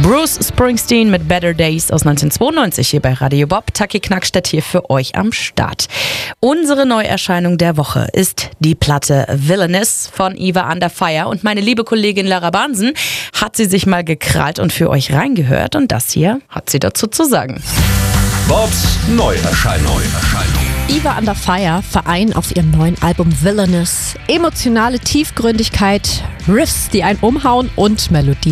Bruce Springsteen mit Better Days aus 1992 hier bei Radio Bob. Taki Knackstedt hier für euch am Start. Unsere Neuerscheinung der Woche ist die Platte Villainous von Eva Under Fire. Und meine liebe Kollegin Lara Bansen hat sie sich mal gekrallt und für euch reingehört. Und das hier hat sie dazu zu sagen. Bobs Neuerscheinung. Eva Under Fire vereinen auf ihrem neuen Album Villainous emotionale Tiefgründigkeit, Riffs, die einen umhauen und Melodien,